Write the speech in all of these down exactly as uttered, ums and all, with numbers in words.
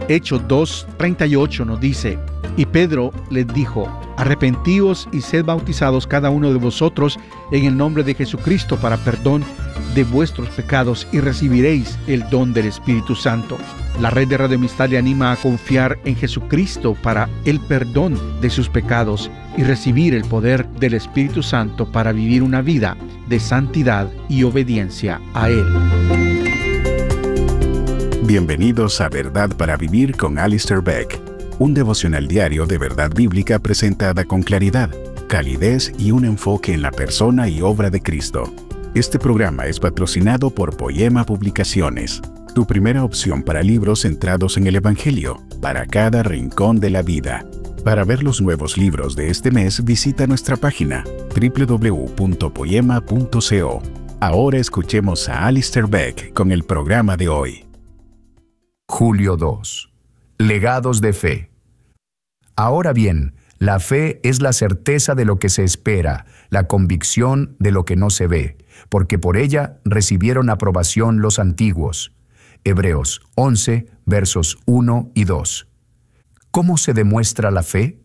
Hechos dos, treinta y ocho nos dice: y Pedro les dijo: arrepentíos y sed bautizados cada uno de vosotros en el nombre de Jesucristo para perdón de vuestros pecados y recibiréis el don del Espíritu Santo. La red de Radio Amistad le anima a confiar en Jesucristo para el perdón de sus pecados y recibir el poder del Espíritu Santo para vivir una vida de santidad y obediencia a Él. Bienvenidos a Verdad para Vivir con Alistair Begg, un devocional diario de verdad bíblica presentada con claridad, calidez y un enfoque en la persona y obra de Cristo. Este programa es patrocinado por Poema Publicaciones, tu primera opción para libros centrados en el Evangelio, para cada rincón de la vida. Para ver los nuevos libros de este mes, visita nuestra página doble u doble u doble u punto poema punto co. Ahora escuchemos a Alistair Begg con el programa de hoy. Julio dos. Legados de fe. Ahora bien, la fe es la certeza de lo que se espera, la convicción de lo que no se ve, porque por ella recibieron aprobación los antiguos. Hebreos once, versos uno y dos. ¿Cómo se demuestra la fe?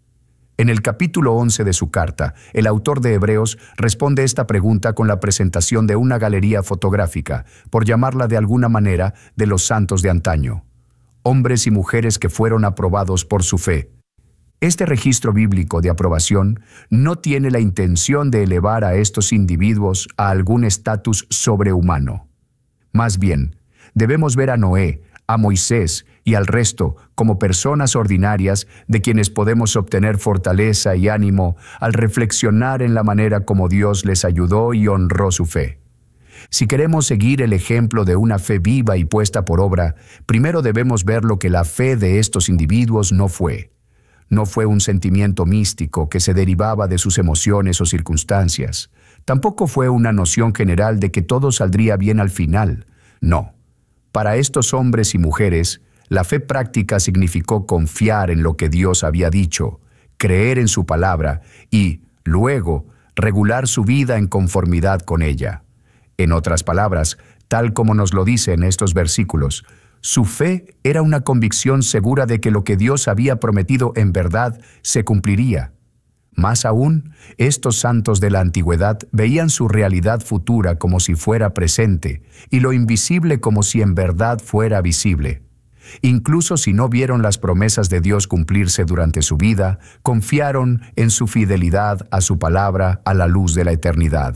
En el capítulo once de su carta, el autor de Hebreos responde esta pregunta con la presentación de una galería fotográfica, por llamarla de alguna manera, de los santos de antaño. Hombres y mujeres que fueron aprobados por su fe. Este registro bíblico de aprobación no tiene la intención de elevar a estos individuos a algún estatus sobrehumano. Más bien, debemos ver a Noé, a Moisés y al resto como personas ordinarias de quienes podemos obtener fortaleza y ánimo al reflexionar en la manera como Dios les ayudó y honró su fe. Si queremos seguir el ejemplo de una fe viva y puesta por obra, primero debemos ver lo que la fe de estos individuos no fue. No fue un sentimiento místico que se derivaba de sus emociones o circunstancias. Tampoco fue una noción general de que todo saldría bien al final. No. Para estos hombres y mujeres, la fe práctica significó confiar en lo que Dios había dicho, creer en su palabra y, luego, regular su vida en conformidad con ella. En otras palabras, tal como nos lo dice en estos versículos, su fe era una convicción segura de que lo que Dios había prometido en verdad se cumpliría. Más aún, estos santos de la antigüedad veían su realidad futura como si fuera presente y lo invisible como si en verdad fuera visible. Incluso si no vieron las promesas de Dios cumplirse durante su vida, confiaron en su fidelidad a su palabra a la luz de la eternidad.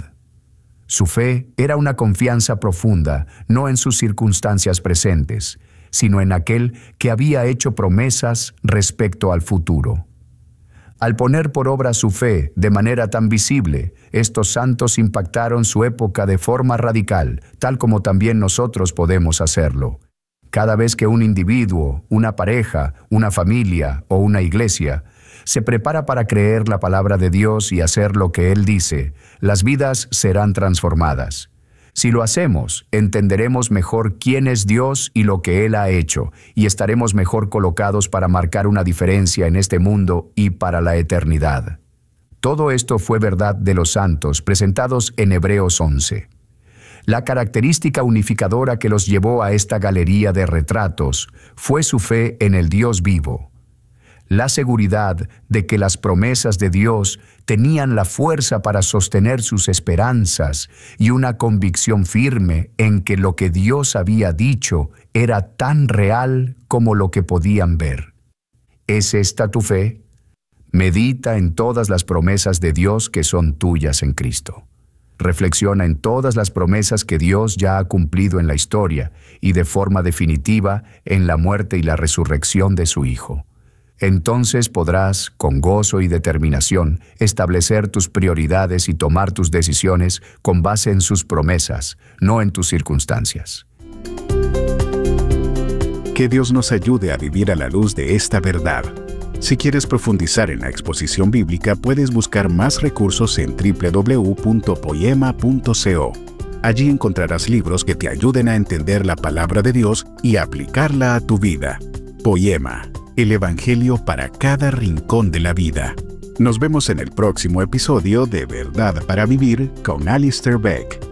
Su fe era una confianza profunda, no en sus circunstancias presentes, sino en aquel que había hecho promesas respecto al futuro. Al poner por obra su fe de manera tan visible, estos santos impactaron su época de forma radical, tal como también nosotros podemos hacerlo. Cada vez que un individuo, una pareja, una familia o una iglesia se prepara para creer la palabra de Dios y hacer lo que Él dice, las vidas serán transformadas. Si lo hacemos, entenderemos mejor quién es Dios y lo que Él ha hecho, y estaremos mejor colocados para marcar una diferencia en este mundo y para la eternidad. Todo esto fue verdad de los santos presentados en Hebreos once. La característica unificadora que los llevó a esta galería de retratos fue su fe en el Dios vivo. La seguridad de que las promesas de Dios tenían la fuerza para sostener sus esperanzas y una convicción firme en que lo que Dios había dicho era tan real como lo que podían ver. ¿Es esta tu fe? Medita en todas las promesas de Dios que son tuyas en Cristo. Reflexiona en todas las promesas que Dios ya ha cumplido en la historia y de forma definitiva en la muerte y la resurrección de su Hijo. Entonces podrás, con gozo y determinación, establecer tus prioridades y tomar tus decisiones con base en sus promesas, no en tus circunstancias. Que Dios nos ayude a vivir a la luz de esta verdad. Si quieres profundizar en la exposición bíblica, puedes buscar más recursos en doble u doble u doble u punto poema punto co. Allí encontrarás libros que te ayuden a entender la palabra de Dios y aplicarla a tu vida. Poema. El Evangelio para cada rincón de la vida. Nos vemos en el próximo episodio de Verdad para Vivir con Alistair Begg.